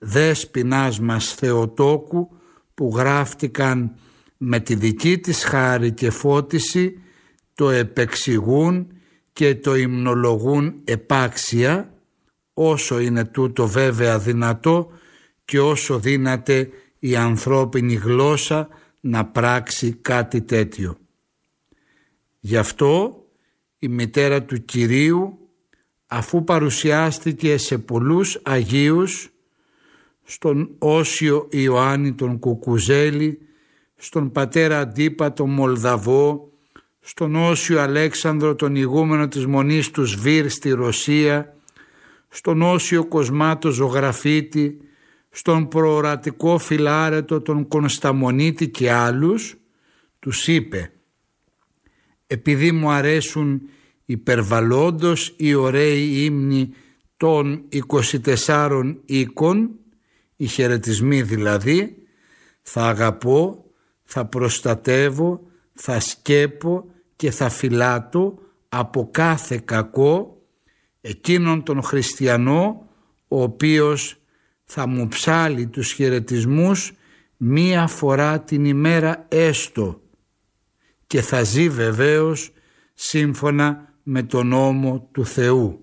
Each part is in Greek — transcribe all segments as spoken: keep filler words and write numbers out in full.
Δέσποινάς μας Θεοτόκου, που γράφτηκαν με τη δική της χάρη και φώτιση, το επεξηγούν και το υμνολογούν επάξια, όσο είναι τούτο βέβαια δυνατό και όσο δύναται η ανθρώπινη γλώσσα να πράξει κάτι τέτοιο. Γι' αυτό η μητέρα του Κυρίου, αφού παρουσιάστηκε σε πολλούς Αγίους, στον Όσιο Ιωάννη τον Κουκουζέλη, στον πατέρα Αντίπατο Μολδαβό, στον Όσιο Αλέξανδρο τον ηγούμενο της Μονής του Σβήρ στη Ρωσία, στον Όσιο Κοσμάτο Ζωγραφίτη, στον προορατικό Φιλάρετο τον Κωνσταμονίτη και άλλους, τους είπε: «Επειδή μου αρέσουν υπερβαλλόντος οι ωραίοι ύμνοι των είκοσι τεσσάρων οίκων, οι χαιρετισμοί δηλαδή, θα αγαπώ, θα προστατεύω, θα σκέπω και θα φυλάτω από κάθε κακό εκείνον τον χριστιανό, ο οποίος θα μου ψάλει τους χαιρετισμούς μία φορά την ημέρα έστω και θα ζει βεβαίως σύμφωνα με τον νόμο του Θεού.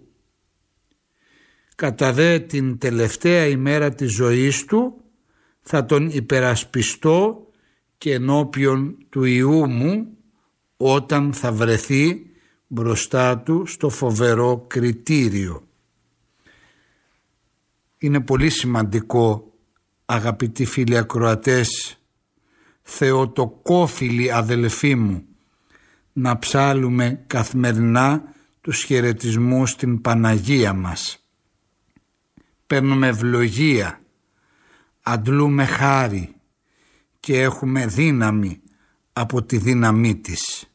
Κατά δε την τελευταία ημέρα της ζωής του θα τον υπερασπιστώ και ενώπιον του Ιού μου, όταν θα βρεθεί μπροστά του στο φοβερό κριτήριο». Είναι πολύ σημαντικό, αγαπητοί φίλοι ακροατές, θεοτοκόφιλοι αδελφοί μου, να ψάλουμε καθημερινά τους χαιρετισμούς στην Παναγία μας. Παίρνουμε ευλογία, αντλούμε χάρη και έχουμε δύναμη από τη δύναμή της.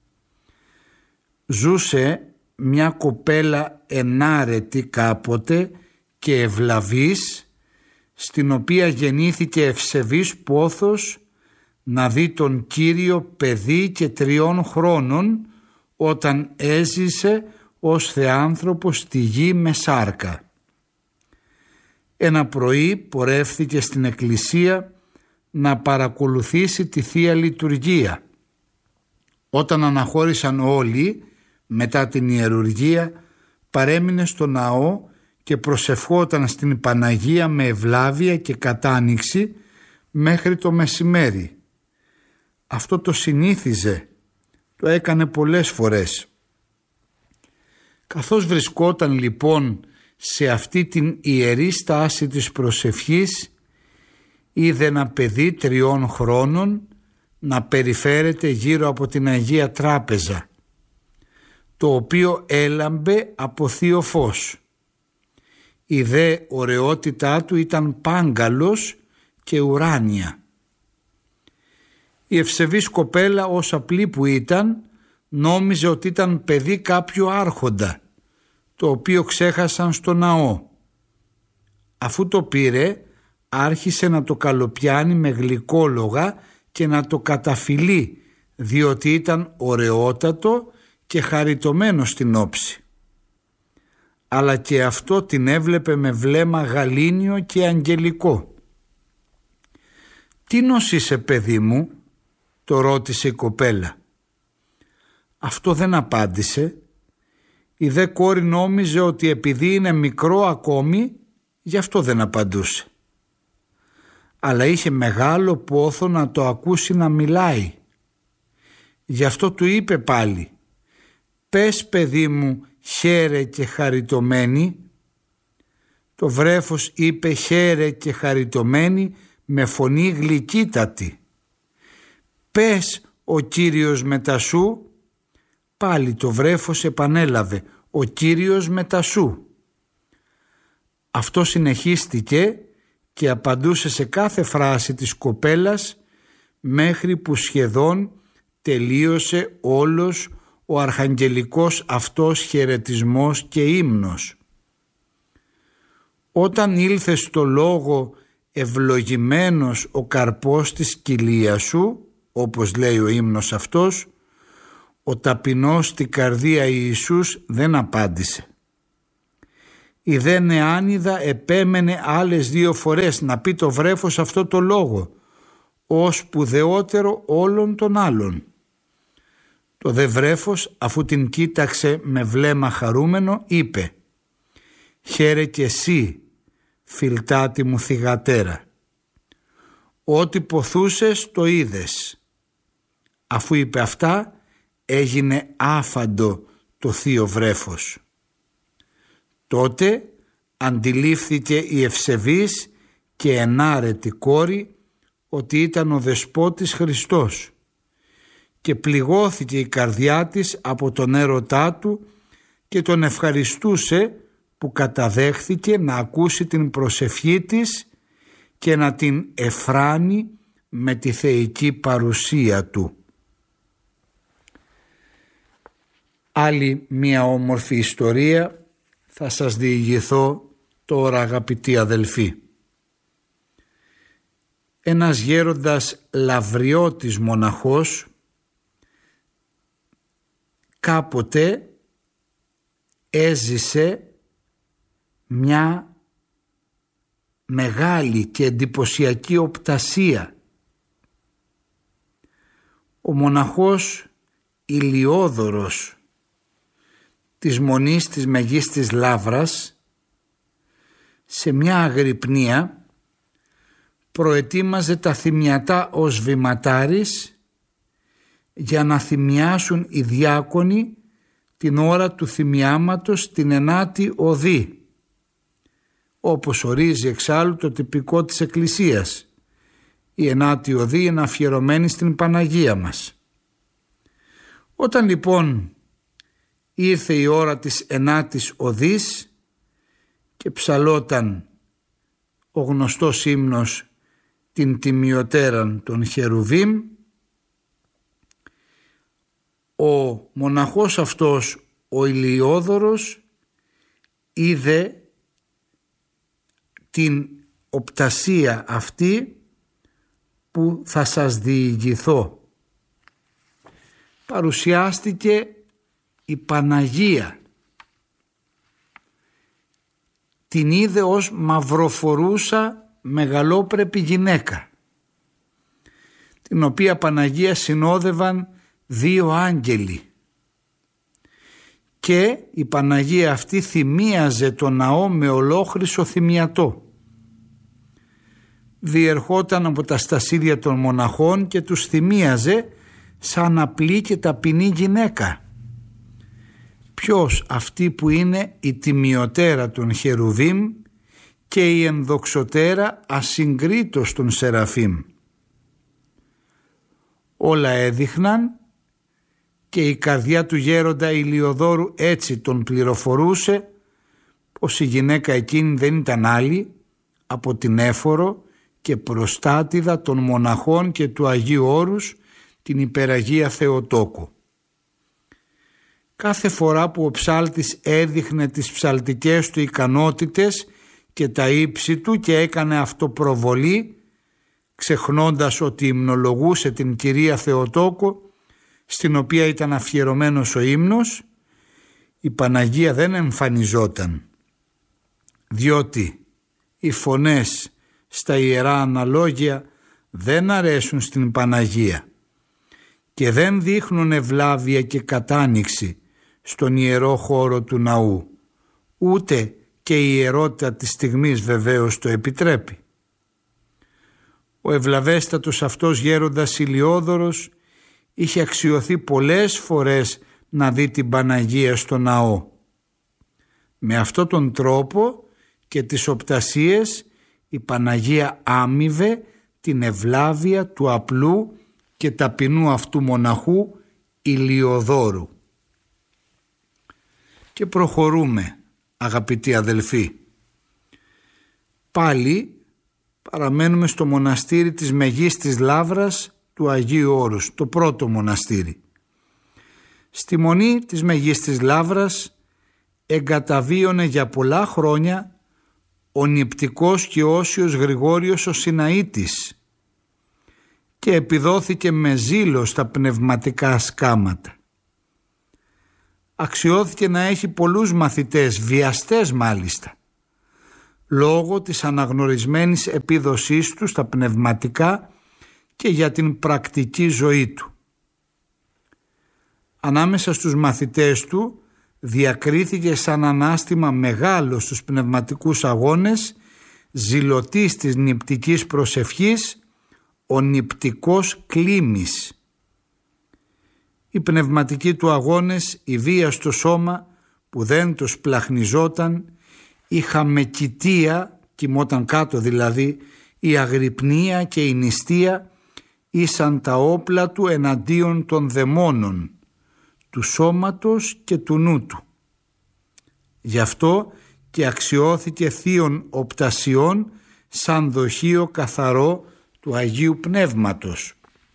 Ζούσε μια κοπέλα ενάρετη κάποτε και ευλαβής, στην οποία γεννήθηκε ευσεβής πόθος να δει τον Κύριο παιδί και τριών χρόνων, όταν έζησε ως θεάνθρωπος στη γη με σάρκα. Ένα πρωί πορεύθηκε στην εκκλησία να παρακολουθήσει τη Θεία Λειτουργία. Όταν αναχώρησαν όλοι μετά την ιερουργία, παρέμεινε στο ναό και προσευχόταν στην Παναγία με ευλάβεια και κατάνοιξη μέχρι το μεσημέρι. Αυτό το συνήθιζε, το έκανε πολλές φορές. Καθώς βρισκόταν λοιπόν σε αυτή την ιερή στάση της προσευχής, είδε ένα παιδί τριών χρόνων να περιφέρεται γύρω από την Αγία Τράπεζα, το οποίο έλαμπε από θείο φως. Η δε ωραιότητά του ήταν πάγκαλος και ουράνια. Η ευσεβής κοπέλα, ως απλή που ήταν, νόμιζε ότι ήταν παιδί κάποιου άρχοντα, το οποίο ξέχασαν στο ναό. Αφού το πήρε, άρχισε να το καλοπιάνει με γλυκόλογα και να το καταφυλεί, διότι ήταν ωραιότατο και χαριτωμένο στην όψη. Αλλά και αυτό την έβλεπε με βλέμμα γαλήνιο και αγγελικό. «Τι νοσείσαι, παιδί μου?» το ρώτησε η κοπέλα. Αυτό δεν απάντησε. Η δε κόρη νόμιζε ότι επειδή είναι μικρό ακόμη, γι' αυτό δεν απαντούσε. Αλλά είχε μεγάλο πόθο να το ακούσει να μιλάει. Γι' αυτό του είπε πάλι: «Πες, παιδί μου, χαίρε και χαριτωμένη». Το βρέφος είπε χαίρε και χαριτωμένη με φωνή γλυκύτατη. «Πες, ο Κύριος μετά σου». Πάλι το βρέφος επανέλαβε: «Ο Κύριος μετά σου». Αυτό συνεχίστηκε και απαντούσε σε κάθε φράση της κοπέλας, μέχρι που σχεδόν τελείωσε όλος ο αρχαγγελικός αυτός χαιρετισμός και ύμνος. Όταν ήλθε στο λόγο «ευλογημένος ο καρπός της κοιλίας σου», όπως λέει ο ύμνος αυτός, ο ταπεινός στη καρδία Ιησούς δεν απάντησε. Η δε νεάνιδα επέμενε άλλες δύο φορές να πει το βρέφος αυτό το λόγο, ως σπουδαιότερο όλων των άλλων. Το δε βρέφος, αφού την κοίταξε με βλέμμα χαρούμενο, είπε «Χαίρε και εσύ, φιλτάτη μου θυγατέρα. Ό,τι ποθούσες το είδες». Αφού είπε αυτά, έγινε άφαντο το θείο βρέφος. Τότε αντιλήφθηκε η ευσεβής και ενάρετη κόρη ότι ήταν ο Δεσπότης Χριστός και πληγώθηκε η καρδιά της από τον έρωτά του και τον ευχαριστούσε που καταδέχθηκε να ακούσει την προσευχή της και να την εφράνει με τη θεϊκή παρουσία του. Άλλη μία όμορφη ιστορία θα σας διηγηθώ τώρα, αγαπητοί αδελφοί. Ένας γέροντας λαυριώτης μοναχός κάποτε έζησε μια μεγάλη και εντυπωσιακή οπτασία. Ο μοναχός Ηλιόδωρος της Μονής της Μεγίστης Λαύρας σε μια αγρυπνία προετοίμαζε τα θυμιατά ως βηματάρης για να θυμιάσουν οι διάκονοι την ώρα του θυμιάματος την ενάτη οδή, όπως ορίζει εξάλλου το τυπικό της Εκκλησίας. Η ενάτη οδή είναι αφιερωμένη στην Παναγία μας. Όταν λοιπόν ήρθε η ώρα της ενάτης οδής και ψαλόταν ο γνωστός ύμνος την τιμιωτέραν των Χερουβίμ, ο μοναχός αυτός, ο Ηλιόδωρος, είδε την οπτασία αυτή που θα σας διηγηθώ. Παρουσιάστηκε η Παναγία. Την είδε ως μαυροφορούσα μεγαλόπρεπη γυναίκα, την οποία Παναγία συνόδευαν δύο άγγελοι, και η Παναγία αυτή θυμίαζε το ναό με ολόχρυσο θυμιατό. Διερχόταν από τα στασίδια των μοναχών και τους θυμίαζε σαν απλή και ταπεινή γυναίκα. Ποιος? Αυτή που είναι η τιμιωτέρα των Χερουβίμ και η ενδοξωτέρα ασυγκρίτως των Σεραφείμ. Όλα έδειχναν, και η καρδιά του γέροντα Ηλιοδόρου έτσι τον πληροφορούσε, πως η γυναίκα εκείνη δεν ήταν άλλη από την έφορο και προστάτηδα των μοναχών και του Αγίου Όρους, την Υπεραγία Θεοτόκου. Κάθε φορά που ο ψάλτης έδειχνε τις ψαλτικές του ικανότητες και τα ύψη του και έκανε αυτοπροβολή, ξεχνώντας ότι υμνολογούσε την Κυρία Θεοτόκο, στην οποία ήταν αφιερωμένος ο ύμνος, η Παναγία δεν εμφανιζόταν, διότι οι φωνές στα ιερά αναλόγια δεν αρέσουν στην Παναγία και δεν δείχνουν ευλάβεια και κατάνοιξη στον ιερό χώρο του ναού, ούτε και η ιερότητα της στιγμής βεβαίως το επιτρέπει. Ο ευλαβέστατος αυτός γέροντας Ηλιόδωρος είχε αξιωθεί πολλές φορές να δει την Παναγία στο ναό. Με αυτόν τον τρόπο και τις οπτασίες η Παναγία άμοιβε την ευλάβεια του απλού και ταπεινού αυτού μοναχού Ηλιοδόρου. Και προχωρούμε, αγαπητοί αδελφοί. Πάλι παραμένουμε στο μοναστήρι της Μεγίστης Λαύρας του Αγίου Όρους, το πρώτο μοναστήρι. Στη Μονή της Μεγίστης Λαύρας εγκαταβίωνε για πολλά χρόνια ο νηπτικός και όσιος Γρηγόριος ο Σιναήτης και επιδόθηκε με ζήλο στα πνευματικά σκάματα. αξιώθηκε να έχει πολλούς μαθητές, βιαστές μάλιστα, λόγω της αναγνωρισμένης επίδοσής του στα πνευματικά και για την πρακτική ζωή του. Ανάμεσα στους μαθητές του διακρίθηκε σαν ανάστημα μεγάλο στους πνευματικούς αγώνες, ζηλωτής της νηπτικής προσευχής, ο νηπτικός Κλίμης. Οι πνευματικοί του αγώνες, η βία στο σώμα που δεν τους πλαχνιζόταν, η χαμεκητία, κοιμόταν κάτω δηλαδή, η αγρυπνία και η νηστεία ήσαν τα όπλα του εναντίον των δαιμόνων, του σώματος και του νου του. Γι' αυτό και αξιώθηκε θείων οπτασιών σαν δοχείο καθαρό του Αγίου Πνεύματος.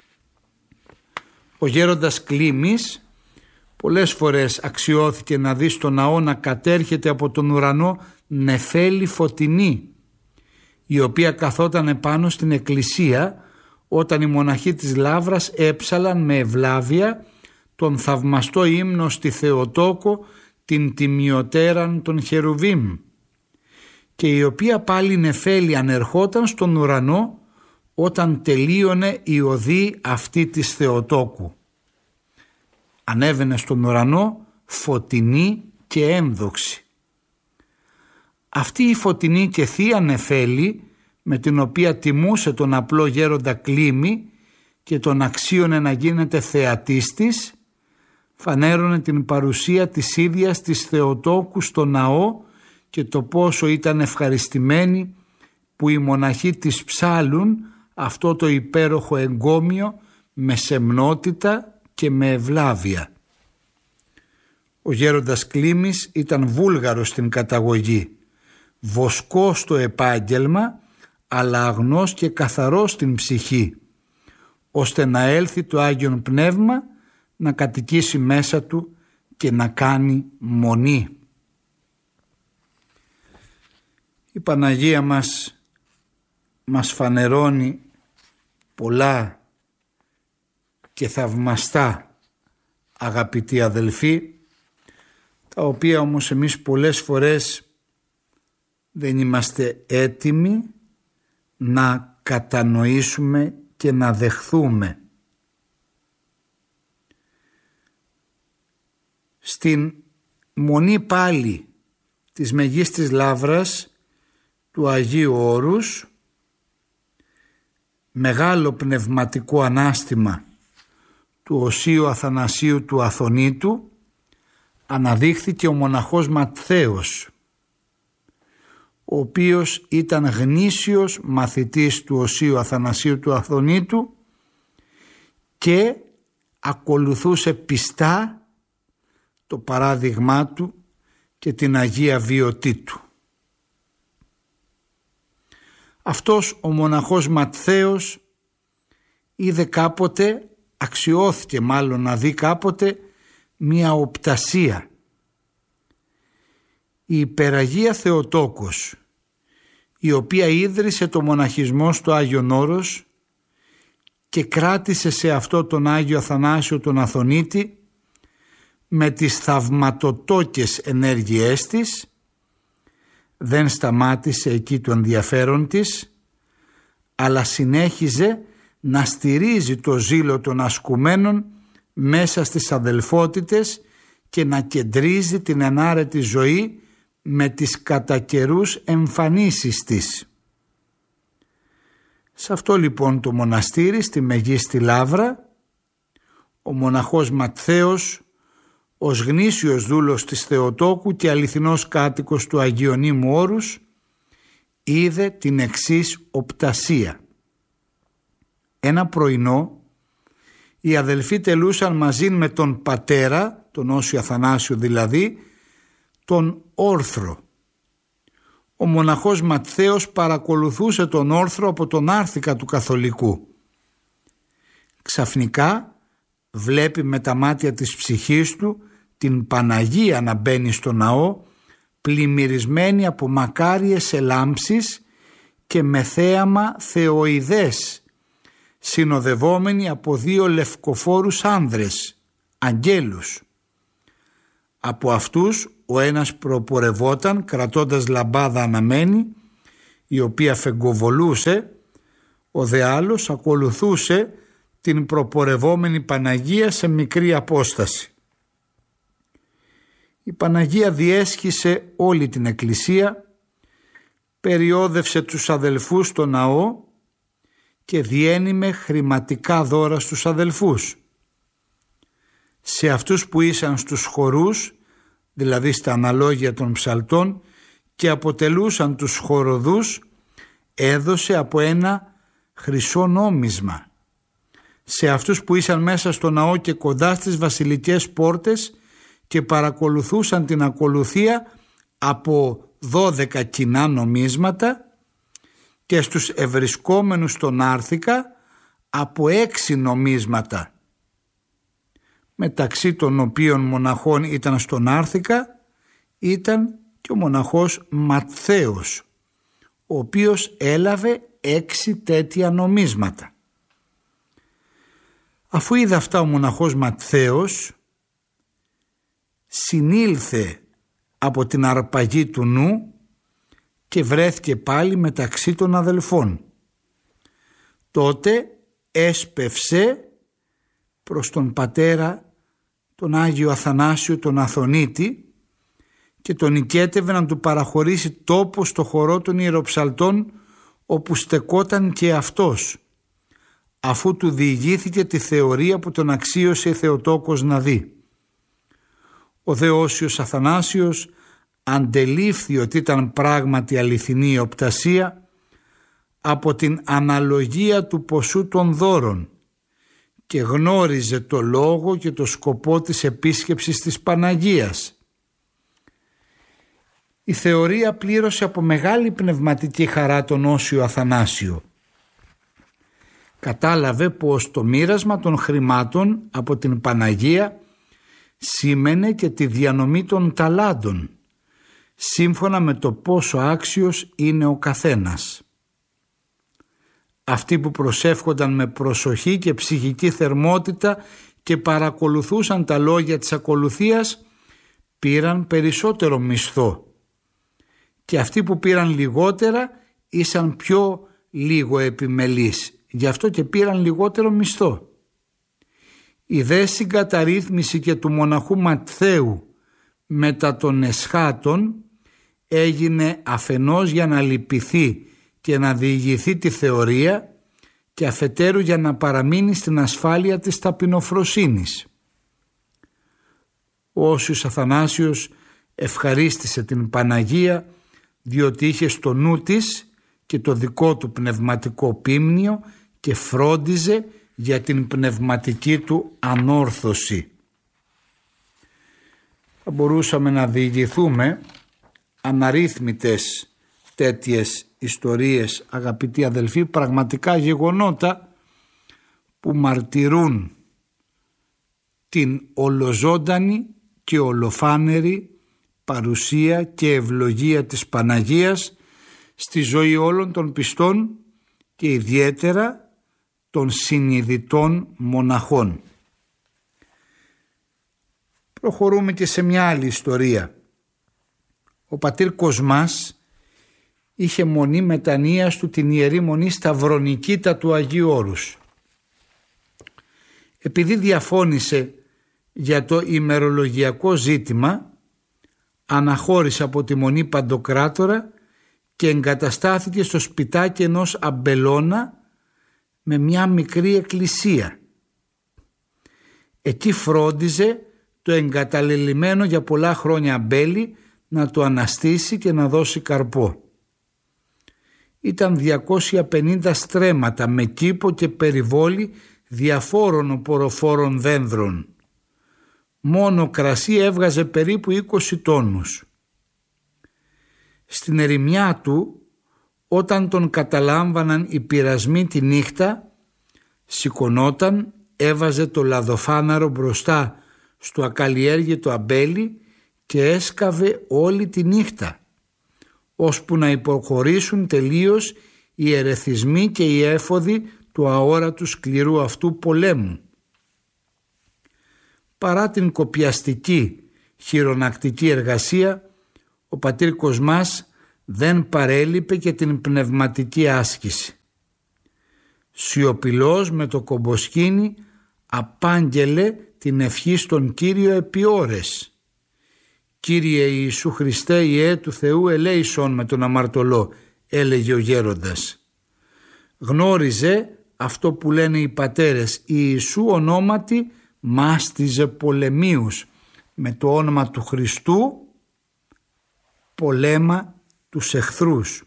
Ο γέροντας Κλίμης πολλές φορές αξιώθηκε να δει στο ναό να κατέρχεται από τον ουρανό νεφέλη φωτεινή, η οποία καθόταν επάνω στην εκκλησία όταν οι μοναχοί της Λαύρας έψαλαν με ευλάβεια τον θαυμαστό ύμνο στη Θεοτόκο, την τιμιωτέραν των Χερουβίμ, και η οποία πάλι νεφέλη ανερχόταν στον ουρανό όταν τελείωνε η οδή αυτή της Θεοτόκου. Ανέβαινε στον ουρανό φωτεινή και έμδοξη. Αυτή η φωτεινή και θεία νεφέλη, με την οποία τιμούσε τον απλό γέροντα Κλίμη και τον αξίωνε να γίνεται θεατής της, φανέρωνε την παρουσία της ίδιας της Θεοτόκου στο ναό και το πόσο ήταν ευχαριστημένοι που οι μοναχοί της ψάλουν αυτό το υπέροχο εγκόμιο με σεμνότητα και με ευλάβεια. Ο γέροντας Κλίμης ήταν βούλγαρος στην καταγωγή, βοσκός στο επάγγελμα, αλλά αγνός και καθαρός στην ψυχή, ώστε να έλθει το Άγιον Πνεύμα να κατοικήσει μέσα του και να κάνει μονή. Η Παναγία μας μας φανερώνει πολλά και θαυμαστά, αγαπητοί αδελφοί, τα οποία όμως εμείς πολλές φορές δεν είμαστε έτοιμοι να κατανοήσουμε και να δεχθούμε. Στην μονή πάλι της Μεγίστης Λαύρας του Αγίου Όρους, μεγάλο πνευματικό ανάστημα του Οσίου Αθανασίου του Αθωνίτου, αναδείχθηκε ο μοναχός Ματθαίος, ο οποίος ήταν γνήσιος μαθητής του Οσίου Αθανασίου του Αθωνίτου και ακολουθούσε πιστά το παράδειγμά του και την Αγία Βιωτή του. Αυτός ο μοναχός Ματθαίος είδε κάποτε, αξιώθηκε μάλλον να δει κάποτε, μία οπτασία. Η υπεραγία Θεοτόκος, η οποία ίδρυσε το μοναχισμό στο Άγιον Όρος και κράτησε σε αυτό τον Άγιο Αθανάσιο τον Αθωνίτη με τις θαυματοτόκες ενέργειές της, δεν σταμάτησε εκεί το ενδιαφέρον της, αλλά συνέχιζε να στηρίζει το ζήλο των ασκουμένων μέσα στις αδελφότητες και να κεντρίζει την ενάρετη ζωή με τις κατά καιρούς εμφανίσεις της. Σε αυτό λοιπόν το μοναστήρι στη Μεγίστη Λαύρα, ο μοναχός Ματθαίος, ως γνήσιος δούλος της Θεοτόκου και αληθινός κάτοικος του Αγιονύμου Όρους, είδε την εξής οπτασία. Ένα πρωινό οι αδελφοί τελούσαν μαζί με τον πατέρα, τον Όσιο Αθανάσιο δηλαδή, τον όρθρο. Ο μοναχός Ματθαίος παρακολουθούσε τον όρθρο από τον άρθικα του καθολικού. Ξαφνικά βλέπει με τα μάτια της ψυχής του την Παναγία να μπαίνει στο ναό, πλημμυρισμένη από μακάριες ελάμψεις και με θέαμα θεοειδές, συνοδευόμενη από δύο λευκοφόρους άνδρες, αγγέλους. Από αυτούς ο ένας προπορευόταν κρατώντας λαμπάδα αναμένη, η οποία φεγγοβολούσε, ο δε άλλος ακολουθούσε την προπορευόμενη Παναγία σε μικρή απόσταση. Η Παναγία διέσχισε όλη την εκκλησία, περιόδευσε τους αδελφούς στο ναό και διένυμε χρηματικά δώρα στους αδελφούς. Σε αυτούς που ήσαν στους χορούς, δηλαδή στα αναλόγια των ψαλτών και αποτελούσαν τους χοροδούς, έδωσε από ένα χρυσό νόμισμα. Σε αυτούς που ήσαν μέσα στο ναό και κοντά στις βασιλικές πόρτες και παρακολουθούσαν την ακολουθία, από δώδεκα κοινά νομίσματα, και στους ευρισκόμενους στον Άρθηκα από έξι νομίσματα, μεταξύ των οποίων μοναχών ήταν στον Άρθηκα ήταν και ο μοναχός Ματθαίος, ο οποίος έλαβε έξι τέτοια νομίσματα. Αφού είδε αυτά ο μοναχός Ματθαίος, συνήλθε από την αρπαγή του νου και βρέθηκε πάλι μεταξύ των αδελφών. Τότε έσπευσε προς τον πατέρα τον Άγιο Αθανάσιο τον Αθωνίτη και τον οικέτευε να του παραχωρήσει τόπο στο χορό των ιεροψαλτών, όπου στεκόταν και αυτός, αφού του διηγήθηκε τη θεωρία που τον αξίωσε η Θεοτόκος να δει. Ο δε Όσιος Αθανάσιος αντελήφθη ότι ήταν πράγματι αληθινή η οπτασία από την αναλογία του ποσού των δώρων και γνώριζε το λόγο και το σκοπό της επίσκεψης της Παναγίας. Η θεωρία πλήρωσε από μεγάλη πνευματική χαρά τον Όσιο Αθανάσιο. Κατάλαβε πως το μοίρασμα των χρημάτων από την Παναγία σήμαινε και τη διανομή των ταλάντων, σύμφωνα με το πόσο άξιος είναι ο καθένας. Αυτοί που προσεύχονταν με προσοχή και ψυχική θερμότητα και παρακολουθούσαν τα λόγια της ακολουθίας πήραν περισσότερο μισθό, και αυτοί που πήραν λιγότερα ήσαν πιο λίγο επιμελείς, γι' αυτό και πήραν λιγότερο μισθό. Η δε συγκαταρρύθμιση και του μοναχού Ματθαίου μετά των εσχάτων έγινε αφενός για να λυπηθεί και να διηγηθεί τη θεωρία και αφετέρου για να παραμείνει στην ασφάλεια της ταπεινοφροσύνης. Ο Όσιος Αθανάσιος ευχαρίστησε την Παναγία διότι είχε στο νου της και το δικό του πνευματικό πίμνιο και φρόντιζε για την πνευματική του ανόρθωση. Θα μπορούσαμε να διηγηθούμε αναρρύθμιτες τέτοιες ιστορίες, αγαπητοί αδελφοί, πραγματικά γεγονότα που μαρτυρούν την ολοζώντανη και ολοφάνερη παρουσία και ευλογία της Παναγίας στη ζωή όλων των πιστών και ιδιαίτερα των συνειδητών μοναχών. Προχωρούμε και σε μια άλλη ιστορία. Ο πατήρ Κοσμάς είχε μονή μετανοίας του την Ιερή Μονή Σταυρονικήτα του Αγίου Όρους. Επειδή διαφώνησε για το ημερολογιακό ζήτημα, αναχώρησε από τη Μονή Παντοκράτορα και εγκαταστάθηκε στο σπιτάκι ενός αμπελώνα με μια μικρή εκκλησία. Εκεί φρόντιζε το εγκαταλελειμμένο για πολλά χρόνια αμπέλι να το αναστήσει και να δώσει καρπό. Ήταν διακόσια πενήντα στρέμματα με κήπο και περιβόλι διαφόρων οποροφόρων δένδρων. Μόνο κρασί έβγαζε περίπου είκοσι τόνους. Στην ερημιά του, όταν τον καταλάμβαναν οι πειρασμοί τη νύχτα, σηκωνόταν, έβαζε το λαδοφάναρο μπροστά στο ακαλλιέργητο αμπέλι και έσκαβε όλη τη νύχτα, ώσπου να υποχωρήσουν τελείως οι ερεθισμοί και οι έφοδοι του αόρατου σκληρού αυτού πολέμου. Παρά την κοπιαστική χειρονακτική εργασία, ο πατήρ Κοσμάς δεν παρέλειπε και την πνευματική άσκηση. Σιωπηλός με το κομποσκήνι απάγγελε την ευχή στον Κύριο επί ώρες. «Κύριε Ιησού Χριστέ, Υιέ του Θεού, ελέησον με τον αμαρτωλό», έλεγε ο γέροντας. Γνώριζε αυτό που λένε οι πατέρες, Ιησού ονόματι μάστιζε πολεμίους, με το όνομα του Χριστού πολέμα τους εχθρούς.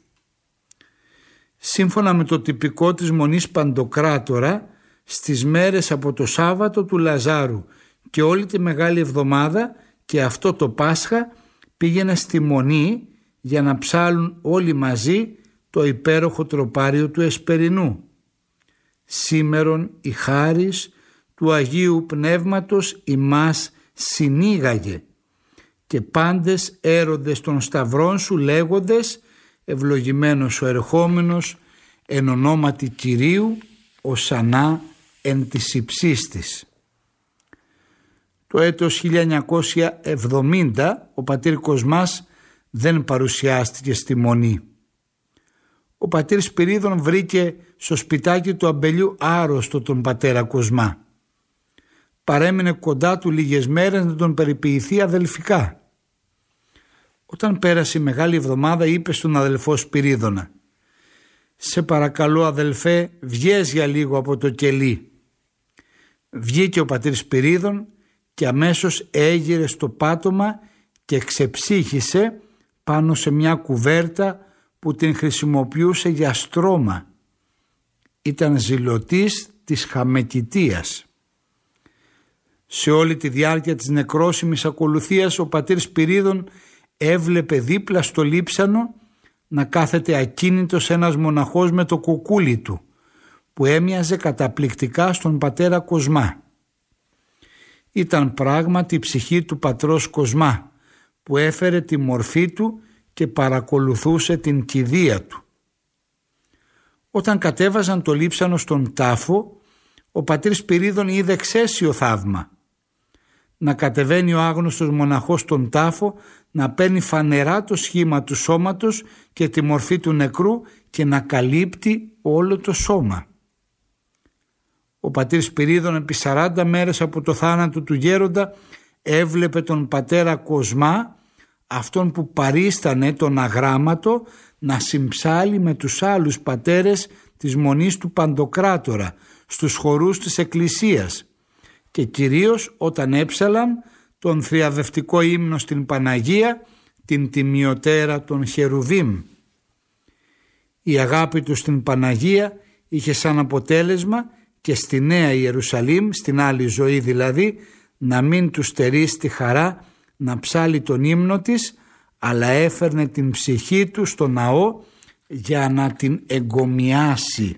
Σύμφωνα με το τυπικό της Μονής Παντοκράτορα, στις μέρες από το Σάββατο του Λαζάρου και όλη τη Μεγάλη Εβδομάδα και αυτό το Πάσχα πήγαινε στη Μονή για να ψάλουν όλοι μαζί το υπέροχο τροπάριο του Εσπερινού. Σήμερον η χάρις του Αγίου Πνεύματος ημάς συνήγαγε και πάντες έροντες των σταυρών σου λέγοντες ευλογημένος ο ερχόμενος εν ονόματι Κυρίου οσανά εν της υψίστης. Το έτος χίλια εννιακόσια εβδομήντα ο πατήρ Κοσμάς δεν παρουσιάστηκε στη Μονή. Ο πατήρ Σπυρίδων βρήκε στο σπιτάκι του αμπελιού άρρωστο τον πατέρα Κοσμά. Παρέμεινε κοντά του λίγες μέρες να τον περιποιηθεί αδελφικά. Όταν πέρασε η Μεγάλη Εβδομάδα είπε στον αδελφό Σπυρίδωνα «Σε παρακαλώ αδελφέ, βγες για λίγο από το κελί». Βγήκε ο πατήρ Σπυρίδων και αμέσως έγειρε στο πάτωμα και ξεψύχησε πάνω σε μια κουβέρτα που την χρησιμοποιούσε για στρώμα. Ήταν ζηλωτής της χαμεκητίας. Σε όλη τη διάρκεια της νεκρόσιμης ακολουθίας ο πατήρ Σπυρίδων έβλεπε δίπλα στο λείψανο να κάθεται ακίνητος ένας μοναχός με το κουκούλι του που έμοιαζε καταπληκτικά στον πατέρα Κοσμά. Ήταν πράγματι η ψυχή του πατρός Κοσμά που έφερε τη μορφή του και παρακολουθούσε την κηδεία του. Όταν κατέβαζαν το λείψανο στον τάφο, ο πατήρ Σπυρίδων είδε εξαίσιο θαύμα. Να κατεβαίνει ο άγνωστος μοναχός στον τάφο, να παίρνει φανερά το σχήμα του σώματος και τη μορφή του νεκρού και να καλύπτει όλο το σώμα. Ο πατήρ Σπυρίδων επί σαράντα μέρες από το θάνατο του γέροντα έβλεπε τον πατέρα Κοσμά, αυτόν που παρίστανε τον αγράμματο, να συμψάλει με τους άλλους πατέρες της Μονής του Παντοκράτορα στους χορούς της Εκκλησίας και κυρίως όταν έψαλαν τον θριαδευτικό ύμνο στην Παναγία, την τιμιωτέρα των Χερουβίμ. Η αγάπη του στην Παναγία είχε σαν αποτέλεσμα και στη Νέα Ιερουσαλήμ, στην άλλη ζωή δηλαδή, να μην του στερήσει τη χαρά να ψάλει τον ύμνο της, αλλά έφερνε την ψυχή του στο ναό για να την εγκομιάσει.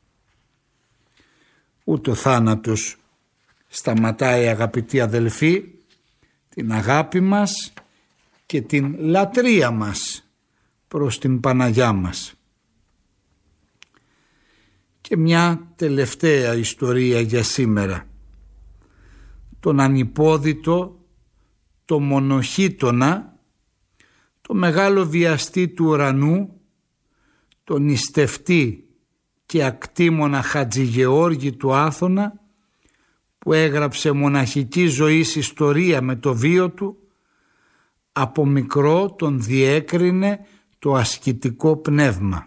Ούτω θάνατος σταματάει, αγαπητοί αδελφοί, την αγάπη μας και την λατρεία μας προς την Παναγιά μας. Και μια τελευταία ιστορία για σήμερα. Τον ανυπόδητο, το μονοχύτωνα, το μεγάλο βιαστή του ουρανού, τον νηστευτή και ακτήμονα Χατζηγεώργη του Άθωνα, που έγραψε μοναχική ζωής ιστορία με το βίο του, από μικρό τον διέκρινε το ασκητικό πνεύμα.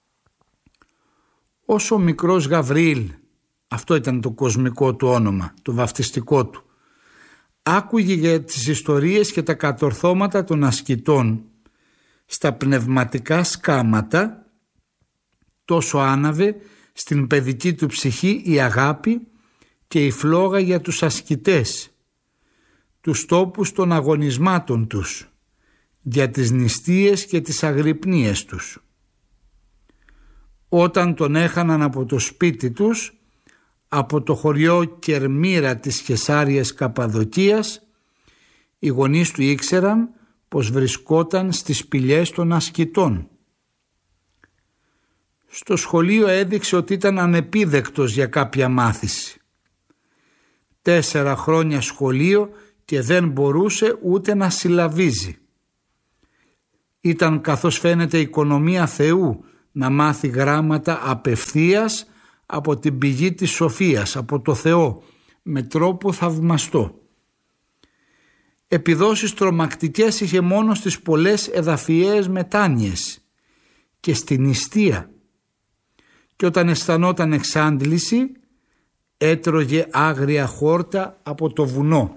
Όσο μικρός Γαβριήλ, αυτό ήταν το κοσμικό του όνομα, το βαφτιστικό του, άκουγε για τις ιστορίες και τα κατορθώματα των ασκητών στα πνευματικά σκάματα, τόσο άναβε στην παιδική του ψυχή η αγάπη και η φλόγα για τους ασκητές, τους τόπους των αγωνισμάτων τους, για τις νηστείες και τις αγρυπνίες τους. Όταν τον έχαναν από το σπίτι τους, από το χωριό Κερμύρα της Κεσάριας Καπαδοκίας, οι γονείς του ήξεραν πως βρισκόταν στις σπηλιές των ασκητών. Στο σχολείο έδειξε ότι ήταν ανεπίδεκτος για κάποια μάθηση. Τέσσερα χρόνια σχολείο και δεν μπορούσε ούτε να συλλαβίζει. Ήταν, καθώς φαίνεται, οικονομία Θεού να μάθει γράμματα απευθείας από την πηγή της σοφίας, από το Θεό, με τρόπο θαυμαστό. Επιδόσεις τρομακτικές είχε μόνο στις πολλές εδαφιαίες μετάνοιες και στην νηστεία, και όταν αισθανόταν εξάντληση έτρωγε άγρια χόρτα από το βουνό.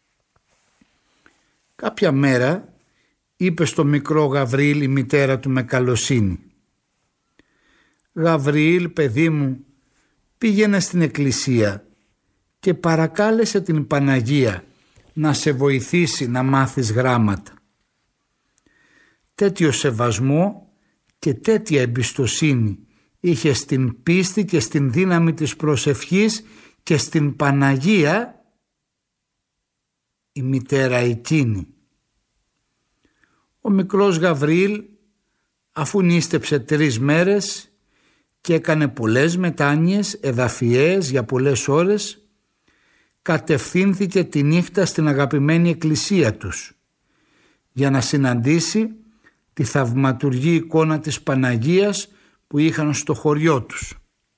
Κάποια μέρα είπε στο μικρό Γαβριήλ η μητέρα του με καλοσύνη: «Γαβριήλ, παιδί μου, πήγαινε στην εκκλησία και παρακάλεσε την Παναγία να σε βοηθήσει να μάθεις γράμματα». Τέτοιο σεβασμό και τέτοια εμπιστοσύνη είχε στην πίστη και στην δύναμη της προσευχής και στην Παναγία η μητέρα εκείνη. Ο μικρός Γαβριήλ, αφού νήστεψε τρεις μέρες και έκανε πολλές μετάνοιες εδαφιαίες για πολλές ώρες, κατευθύνθηκε τη νύχτα στην αγαπημένη εκκλησία τους για να συναντήσει τη θαυματουργή εικόνα της Παναγίας που είχαν στο χωριό τους.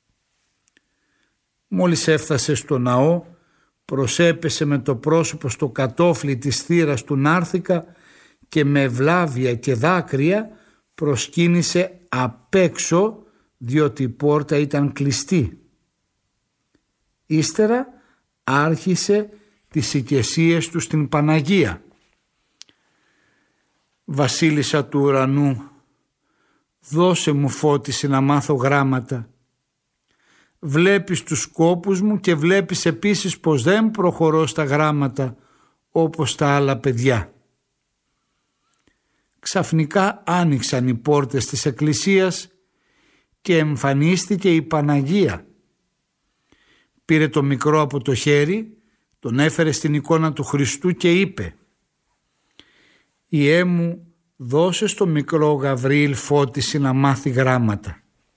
Μόλις έφτασε στο ναό, προσέπεσε με το πρόσωπο στο κατόφλι της θύρας του νάρθηκα και με ευλάβεια και δάκρυα προσκύνησε απ' έξω, διότι η πόρτα ήταν κλειστή. Ύστερα άρχισε τις οικεσίες του στην Παναγία. «Βασίλισσα του ουρανού, δώσε μου φώτιση να μάθω γράμματα. Βλέπεις τους σκόπους μου και βλέπεις επίσης πως δεν προχωρώ στα γράμματα όπως τα άλλα παιδιά». Ξαφνικά άνοιξαν οι πόρτες της εκκλησίας και εμφανίστηκε η Παναγία. Πήρε το μικρό από το χέρι, τον έφερε στην εικόνα του Χριστού και είπε: «Ιέ μου, δώσε στο μικρό Γαβριήλ φώτιση να μάθει γράμματα».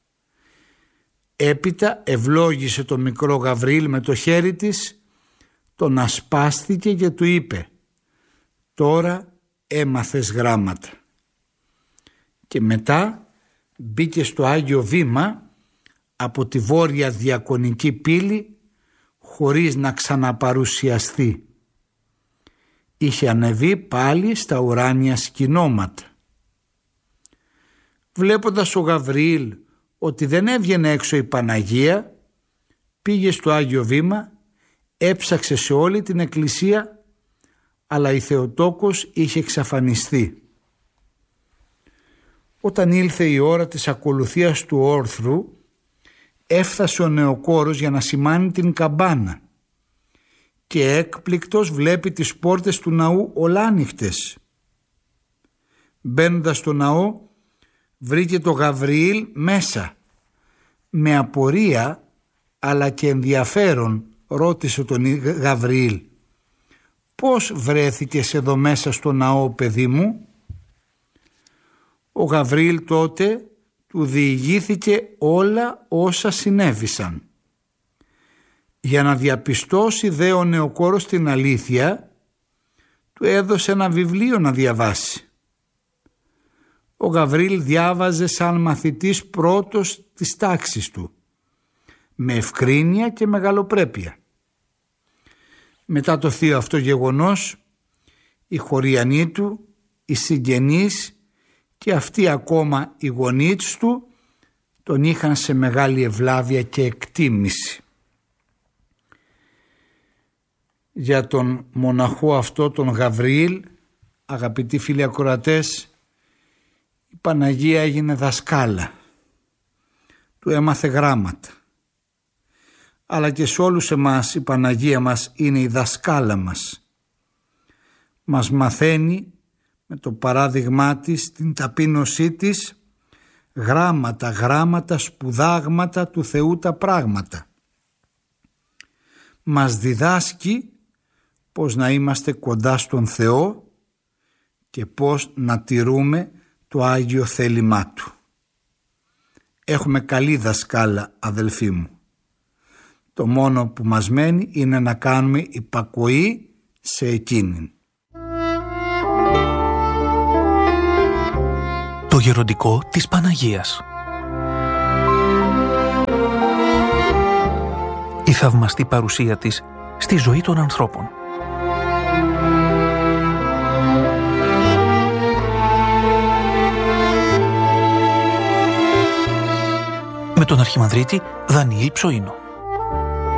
Έπειτα ευλόγησε το μικρό Γαβριήλ με το χέρι της, τον ασπάστηκε και του είπε: «Τώρα έμαθες γράμματα». Και μετά μπήκε στο Άγιο Βήμα από τη βόρεια διακονική πύλη χωρίς να ξαναπαρουσιαστεί. Είχε ανεβεί πάλι στα ουράνια σκηνώματα. Βλέποντας ο Γαβριήλ ότι δεν έβγαινε έξω η Παναγία, πήγε στο Άγιο Βήμα, έψαξε σε όλη την εκκλησία, αλλά η Θεοτόκος είχε εξαφανιστεί. Όταν ήλθε η ώρα της ακολουθίας του όρθρου, έφτασε ο νεοκόρος για να σημάνει την καμπάνα και έκπληκτος βλέπει τις πόρτες του ναού ολάνυχτες. Μπαίνοντας στο ναό βρήκε το Γαβριήλ μέσα. Με απορία αλλά και ενδιαφέρον ρώτησε τον Γαβριήλ: «Πώς βρέθηκες εδώ μέσα στο ναό, παιδί μου?» Ο Γαβριήλ τότε του διηγήθηκε όλα όσα συνέβησαν. Για να διαπιστώσει δε ο νεοκόρος την αλήθεια, του έδωσε ένα βιβλίο να διαβάσει. Ο Γαβριήλ διάβαζε σαν μαθητής πρώτος της τάξης του, με ευκρίνεια και μεγαλοπρέπεια. Μετά το θείο αυτό γεγονός, οι χωριανοί του, οι συγγενείς και αυτοί ακόμα οι γονείς του τον είχαν σε μεγάλη ευλάβεια και εκτίμηση. Για τον μοναχό αυτό τον Γαβριήλ, αγαπητοί φίλοι ακροατές, η Παναγία έγινε δασκάλα. Του έμαθε γράμματα. Αλλά και σε όλους εμάς η Παναγία μας είναι η δασκάλα μας. Μας μαθαίνει με το παράδειγμά της, την ταπείνωσή της, γράμματα, γράμματα, σπουδάγματα του Θεού τα πράγματα. Μας διδάσκει πώς να είμαστε κοντά στον Θεό και πώς να τηρούμε το Άγιο θέλημά Του. Έχουμε καλή δασκάλα, αδελφοί μου. Το μόνο που μας μένει είναι να κάνουμε υπακοή σε εκείνην. Το γεροντικό της Παναγίας. Η θαυμαστή παρουσία της στη ζωή των ανθρώπων. Με τον Αρχιμανδρίτη Δανιήλ Ψωίνο.